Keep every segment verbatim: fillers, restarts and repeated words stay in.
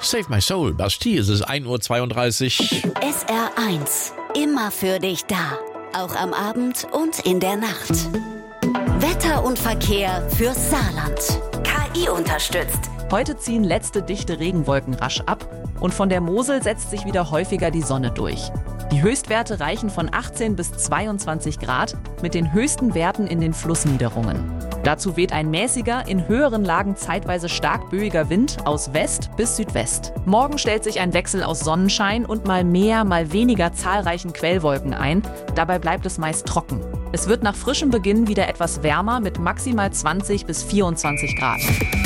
Save My Soul, Bastille, es ist ein Uhr zweiunddreißig. S R eins, immer für dich da. Auch am Abend und in der Nacht. Wetter und Verkehr fürs Saarland. K I unterstützt. Heute ziehen letzte dichte Regenwolken rasch ab und von der Mosel setzt sich wieder häufiger die Sonne durch. Die Höchstwerte reichen von achtzehn bis zweiundzwanzig Grad mit den höchsten Werten in den Flussniederungen. Dazu weht ein mäßiger, in höheren Lagen zeitweise stark böiger Wind aus West bis Südwest. Morgen stellt sich ein Wechsel aus Sonnenschein und mal mehr, mal weniger zahlreichen Quellwolken ein. Dabei bleibt es meist trocken. Es wird nach frischem Beginn wieder etwas wärmer mit maximal zwanzig bis vierundzwanzig Grad.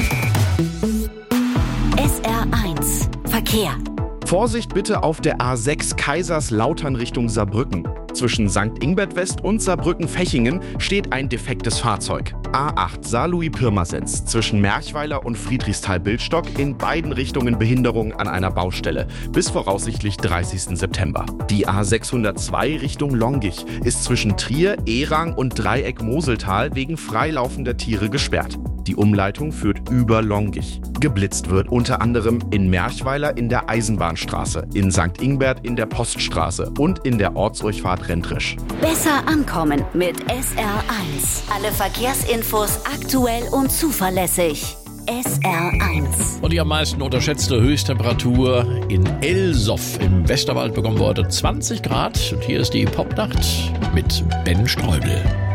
S R eins Verkehr. Vorsicht bitte auf der A sechs Kaiserslautern Richtung Saarbrücken. Zwischen Sankt Ingbert West und Saarbrücken-Fechingen steht ein defektes Fahrzeug. A acht Saarlouis-Pirmasens zwischen Merchweiler und Friedrichsthal-Bildstock in beiden Richtungen Behinderung an einer Baustelle bis voraussichtlich dreißigsten September. Die A sechshundertzwei Richtung Longich ist zwischen Trier, Erang und Dreieck-Moseltal wegen freilaufender Tiere gesperrt. Die Umleitung führt über Longich. Geblitzt wird unter anderem in Merchweiler in der Eisenbahnstraße, in Sankt Ingbert in der Poststraße und in der Ortsdurchfahrt Rentrisch. Besser ankommen mit S R eins. Alle Verkehrsinfos aktuell und zuverlässig. S R eins. Und die am meisten unterschätzte Höchsttemperatur in Elsoff im Westerwald bekommen wir heute zwanzig Grad. Und hier ist die Popnacht mit Ben Streubel.